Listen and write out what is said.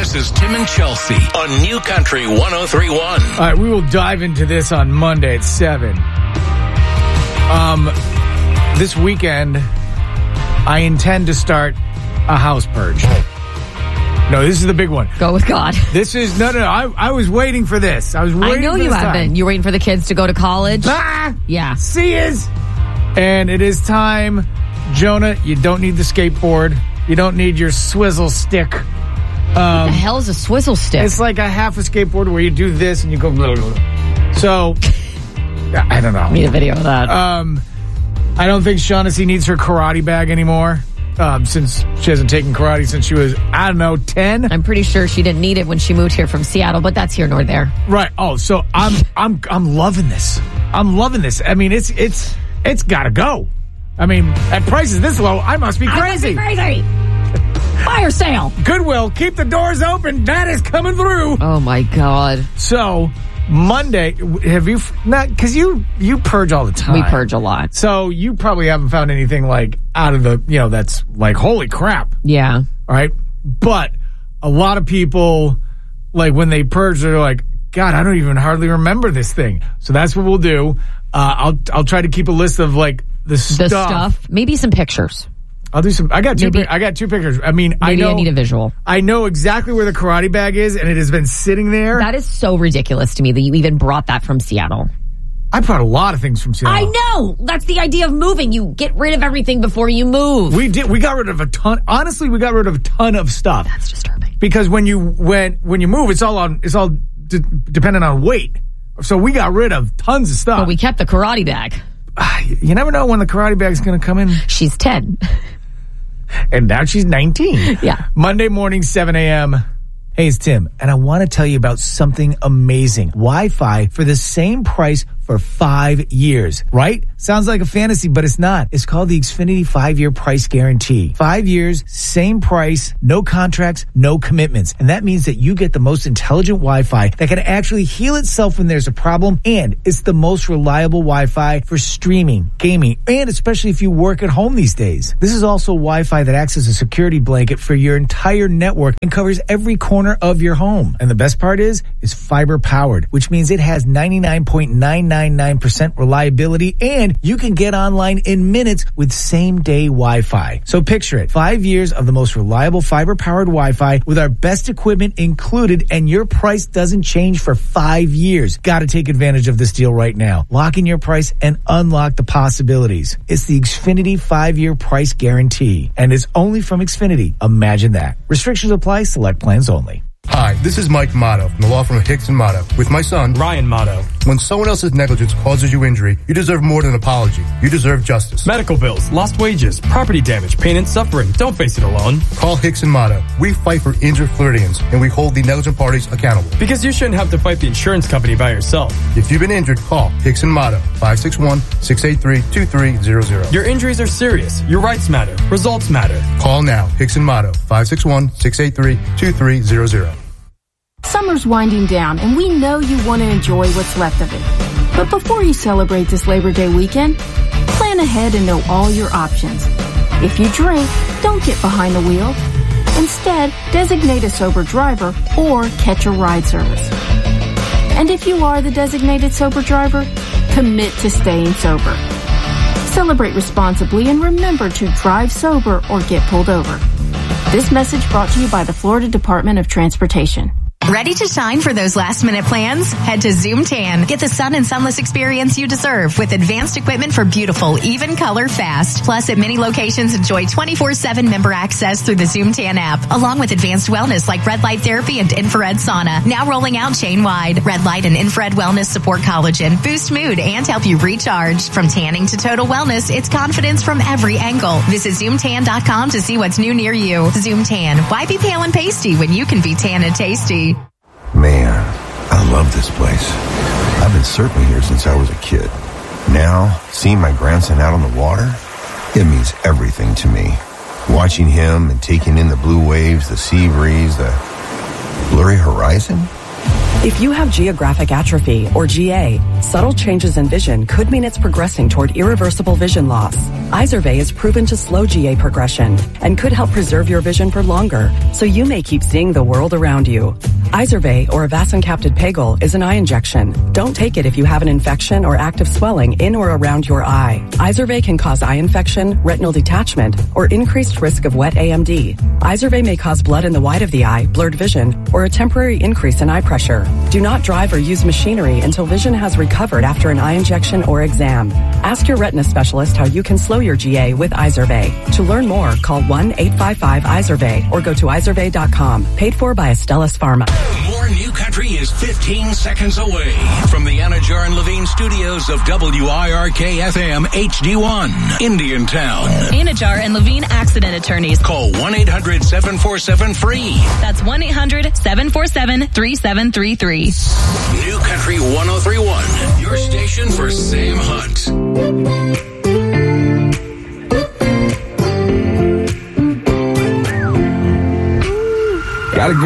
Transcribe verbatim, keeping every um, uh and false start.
This is Tim and Chelsea on New Country one oh three point one. All right, we will dive into this on Monday at seven. Um, this weekend, I intend to start a house purge. No, this is the big one. Go with God. This is, no, no, no. I, I was waiting for this. I was waiting I know for you this have time. been. You're waiting for the kids to go to college? Ah! Yeah. See is. And it is time. Jonah, you don't need the skateboard. You don't need your swizzle stick. Um, what the hell is a swizzle stick? It's like a half a skateboard where you do this and you go blah, blah, blah. So, I don't know. Need a video of that. Um, I don't think Shaughnessy needs her karate bag anymore. Um, since she hasn't taken karate since she was, I don't know, ten. I'm pretty sure she didn't need it when she moved here from Seattle, but that's here nor there. Right. Oh, so I'm I'm I'm loving this. I'm loving this. I mean, it's it's it's gotta go. I mean, at prices this low, I must be crazy. I must be crazy. Fire sale. Goodwill, keep the doors open. That is coming through. Oh my God. So Monday, have you not? Because you you purge all the time. We purge a lot. So you probably haven't found anything like out of the, you know, that's like, holy crap. Yeah. All right. But a lot of people, like when they purge, they're like, God, I don't even hardly remember this thing. So that's what we'll do. Uh, I'll I'll try to keep a list of like the stuff. The stuff. Maybe some pictures. I'll do some. I got two. Maybe, I got two pictures. I mean, I maybe know. I need a visual. I know exactly where the karate bag is, and it has been sitting there. That is so ridiculous to me that you even brought that from Seattle. I brought a lot of things from Seattle. I know. That's the idea of moving. You get rid of everything before you move. We did. We got rid of a ton. Honestly, we got rid of a ton of stuff. That's disturbing. Because when you when when you move, it's all on. It's all d- dependent on weight. So we got rid of tons of stuff. But we kept the karate bag. You never know when the karate bag's going to come in. She's ten. And now she's nineteen. Yeah. Monday morning, seven a.m. Hey, it's Tim, and I want to tell you about something amazing. Wi-Fi for the same price for five years, right? Sounds like a fantasy, but it's not. It's called the Xfinity five-year price guarantee. Five years, same price, no contracts, no commitments. And that means that you get the most intelligent Wi-Fi that can actually heal itself when there's a problem, and it's the most reliable Wi-Fi for streaming, gaming, and especially if you work at home these days. This is also Wi-Fi that acts as a security blanket for your entire network and covers every corner of your home. And the best part is, it's fiber powered, which means it has ninety-nine point nine nine nine percent reliability, and you can get online in minutes with same-day Wi-Fi. So picture it, five years of the most reliable fiber-powered Wi-Fi with our best equipment included, and your price doesn't change for five years. Got to take advantage of this deal right now. Lock in your price and unlock the possibilities. It's the Xfinity five-year price guarantee, and it's only from Xfinity. Imagine that. Restrictions apply. Select plans only. Hi, this is Mike Motto from the law firm Hicks and Motto with my son, Ryan Motto. When someone else's negligence causes you injury, you deserve more than an apology. You deserve justice. Medical bills, lost wages, property damage, pain and suffering. Don't face it alone. Call Hicks and Motto. We fight for injured Floridians, and we hold the negligent parties accountable. Because you shouldn't have to fight the insurance company by yourself. If you've been injured, call Hicks and Motto, five six one, six eight three, two three zero zero. Your injuries are serious. Your rights matter. Results matter. Call now. Hicks and Motto, five six one, six eight three, two three zero zero. Summer's winding down, and we know you want to enjoy what's left of it. But before you celebrate this Labor Day weekend, plan ahead and know all your options. If you drink, don't get behind the wheel. Instead, designate a sober driver or catch a ride service. And if you are the designated sober driver, commit to staying sober. Celebrate responsibly and remember to drive sober or get pulled over. This message brought to you by the Florida Department of Transportation. Ready to shine for those last-minute plans? Head to Zoom Tan. Get the sun and sunless experience you deserve with advanced equipment for beautiful, even color fast. Plus, at many locations, enjoy twenty-four seven member access through the Zoom Tan app, along with advanced wellness like red light therapy and infrared sauna. Now rolling out chain-wide. Red light and infrared wellness support collagen, boost mood, and help you recharge. From tanning to total wellness, it's confidence from every angle. Visit zoom tan dot com to see what's new near you. Zoom Tan. Why be pale and pasty when you can be tan and tasty? Man, I love this place. I've been surfing here since I was a kid. Now, seeing my grandson out on the water, it means everything to me. Watching him and taking in the blue waves, the sea breeze, the blurry horizon, If you have geographic atrophy, or G A, subtle changes in vision could mean it's progressing toward irreversible vision loss. Izervay is proven to slow G A progression and could help preserve your vision for longer, so you may keep seeing the world around you. Izervay, or avacincaptad pegol, is an eye injection. Don't take it if you have an infection or active swelling in or around your eye. Izervay can cause eye infection, retinal detachment, or increased risk of wet A M D. Izervay may cause blood in the white of the eye, blurred vision, or a temporary increase in eye pressure. Do not drive or use machinery until vision has recovered after an eye injection or exam. Ask your retina specialist how you can slow your G A with Izervay. To learn more, call one eight five five Izervay or go to izervay dot com. Paid for by Astellas Pharma. More New Country is fifteen seconds away from the Anajar and Levine studios of W I R K F M H D one, Indiantown. Anajar and Levine accident attorneys. Call one eight hundred seven four seven free. That's one eight hundred seven four seven three seven three three. New Country one oh three point one, your station for Sam Hunt. Got a good